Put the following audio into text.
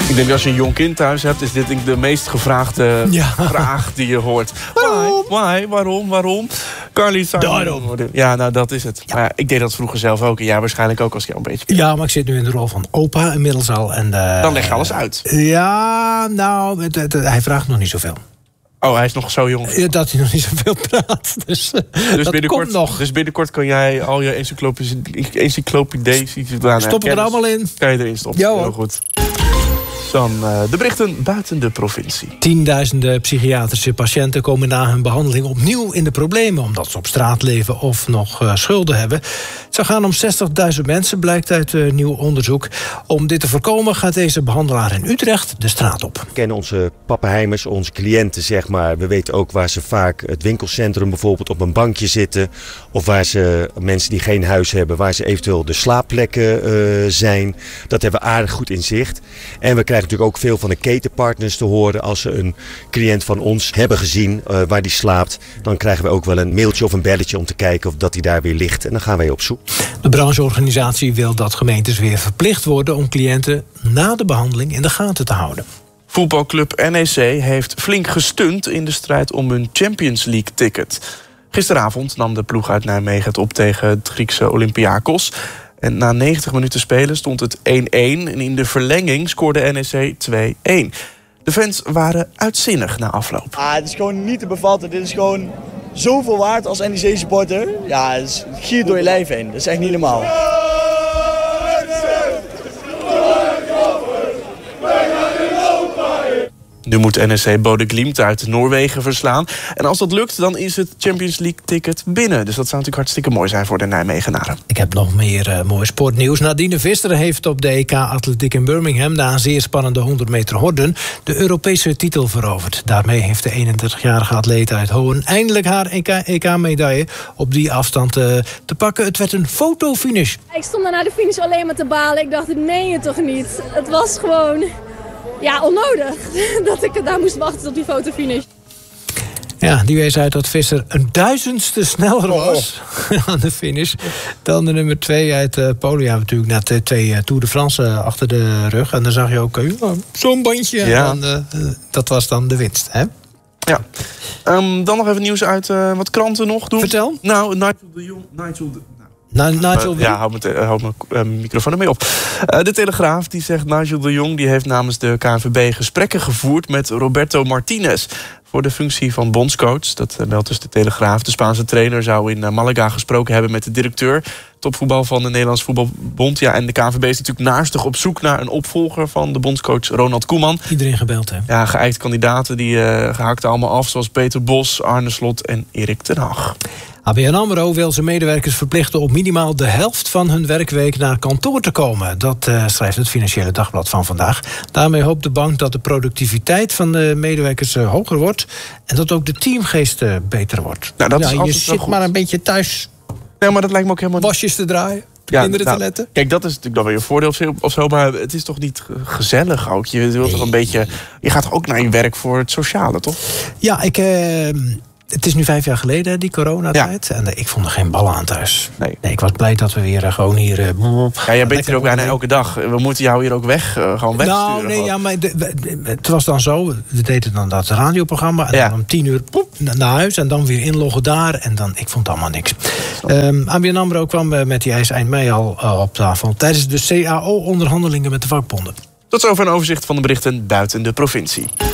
Ik denk als je een jong kind thuis hebt, is dit de meest gevraagde vraag die je hoort. Waarom? Waarom? Carly Simon. Ja, nou dat is het. Maar ik deed dat vroeger zelf ook. En jij waarschijnlijk ook als je al een beetje... Ja, maar ik zit nu in de rol van opa inmiddels al. En, dan leg je alles uit. Ja, nou, hij vraagt nog niet zoveel. Oh, hij is nog zo jong. Ja, dat hij nog niet zoveel praat. Dus dat komt nog. Dus binnenkort kan jij al je encyclopedies... Stop er allemaal in. Kan je erin stoppen. Ja, heel goed. Dan de berichten buiten de provincie. Tienduizenden psychiatrische patiënten komen na hun behandeling opnieuw in de problemen, omdat ze op straat leven of nog schulden hebben. Het zou gaan om 60.000 mensen, blijkt uit nieuw onderzoek. Om dit te voorkomen gaat deze behandelaar in Utrecht de straat op. We kennen onze pappenheimers, onze cliënten, zeg maar. We weten ook waar ze vaak het winkelcentrum bijvoorbeeld op een bankje zitten. Of waar ze mensen die geen huis hebben, waar ze eventueel de slaapplekken zijn. Dat hebben we aardig goed in zicht. En we krijgen natuurlijk ook veel van de ketenpartners te horen. Als ze een cliënt van ons hebben gezien waar die slaapt, dan krijgen we ook wel een mailtje of een belletje om te kijken of dat hij daar weer ligt. En dan gaan wij op zoek. De brancheorganisatie wil dat gemeentes weer verplicht worden om cliënten na de behandeling in de gaten te houden. Voetbalclub NEC heeft flink gestund in de strijd om hun Champions League ticket. Gisteravond nam de ploeg uit Nijmegen het op tegen het Griekse Olympiakos. En na 90 minuten spelen stond het 1-1 en in de verlenging scoorde NEC 2-1. De fans waren uitzinnig na afloop. Het is gewoon niet te bevatten. Dit is gewoon zoveel waard als NEC-supporter. Ja, het giert door je lijf heen. Dat is echt niet normaal. Nu moet NEC Bode Glimt uit Noorwegen verslaan. En als dat lukt, dan is het Champions League-ticket binnen. Dus dat zou natuurlijk hartstikke mooi zijn voor de Nijmegenaren. Ik heb nog meer mooi sportnieuws. Nadine Visser heeft op de EK-atletiek in Birmingham, na een zeer spannende 100 meter horden, de Europese titel veroverd. Daarmee heeft de 31-jarige atleet uit Hoorn eindelijk haar EK-medaille op die afstand te pakken. Het werd een fotofinish. Ik stond daar na de finish alleen maar te balen. Ik dacht, dit meen je toch niet? Het was gewoon... ja, onnodig dat ik daar moest wachten tot die fotofinish. Ja, die wees uit dat Visser 1/1000ste sneller was aan de finish dan de nummer 2 uit Polen. Ja, natuurlijk net 2 Tour de France achter de rug. En dan zag je ook zo'n bandje. Ja. En dat was dan de winst, hè? Ja. Dan nog even nieuws uit wat kranten nog doen. Vertel. Nou, Nigel de Jong... Houd mijn microfoon ermee op. De Telegraaf die zegt Nigel de Jong die heeft namens de KNVB gesprekken gevoerd met Roberto Martinez voor de functie van bondscoach. Dat meldt dus de Telegraaf. De Spaanse trainer zou in Malaga gesproken hebben met de directeur topvoetbal van de Nederlandse Voetbalbond. Ja, en de KNVB is natuurlijk naastig op zoek naar een opvolger van de bondscoach Ronald Koeman. Iedereen gebeld, hè? Ja, geëikte kandidaten die gehaakten allemaal af, zoals Peter Bos, Arne Slot en Erik ten Hag. ABN AMRO wil zijn medewerkers verplichten om minimaal de helft van hun werkweek naar kantoor te komen. Dat schrijft het Financiële Dagblad van vandaag. Daarmee hoopt de bank dat de productiviteit van de medewerkers hoger wordt en dat ook de teamgeest beter wordt. Nou, dat is je zit goed. Maar een beetje thuis. Ja, maar dat lijkt me ook helemaal... wasjes te draaien, kinderen te letten. Kijk, dat is natuurlijk dan weer een voordeel of zo, maar het is toch niet gezellig ook? Je wilt toch een beetje... Je gaat toch ook naar je werk voor het sociale, toch? Ja, het is nu 5 jaar geleden, die coronatijd. Ja. En ik vond er geen ballen aan thuis. Nee, ik was blij dat we weer gewoon hier... ja, jij bent hier ook bijna elke dag. We moeten jou hier ook gewoon wegsturen. Nou, nee, ja, maar het was dan zo. We deden dan dat radioprogramma. En dan om 10 naar huis. En dan weer inloggen daar. En dan, ik vond allemaal niks. ABN AMRO kwam met die eis eind mei al op tafel. Tijdens de CAO-onderhandelingen met de vakbonden. Tot zover een overzicht van de berichten buiten de provincie.